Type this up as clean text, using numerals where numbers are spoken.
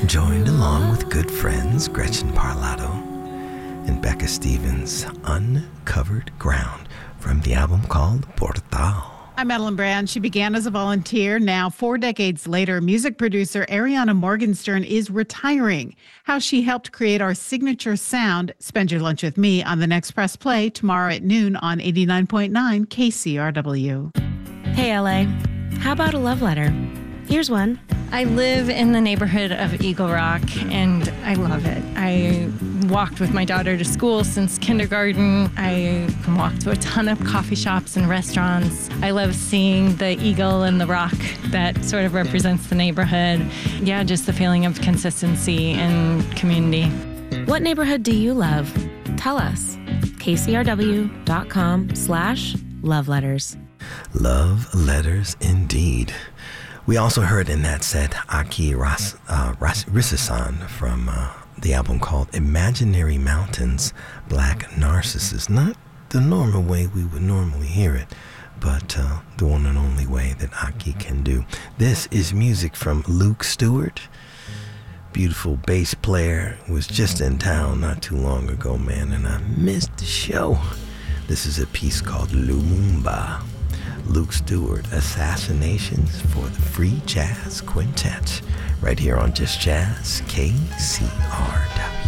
joined along with good friends Gretchen Parlato and Becca Stevens, Uncovered Ground, from the album called Portal. I'm Madeline Brand. She began as a volunteer. Now, 4 decades later, music producer Ariana Morgenstern is retiring. How she helped create our signature sound. Spend your lunch with me on the next Press Play tomorrow at noon on 89.9 KCRW. Hey, LA. How about a love letter? Here's one. I live in the neighborhood of Eagle Rock, and I love it. I walked with my daughter to school since kindergarten. I can walk to a ton of coffee shops and restaurants. I love seeing the eagle and the rock that sort of represents the neighborhood. Yeah, just the feeling of consistency and community. What neighborhood do you love? Tell us. KCRW.com/loveletters. Love letters indeed. We also heard in that set Aki Rissasan from the album called Imaginary Mountains, Black Narcissus. Not the normal way we would normally hear it, but the one and only way that Aki can do. This is music from Luke Stewart. Beautiful bass player, was just in town not too long ago, man, and I missed the show. This is a piece called Lumumba. Luke Stewart, Assassinations for the Free Jazz Quintet, right here on Just Jazz, KCRW.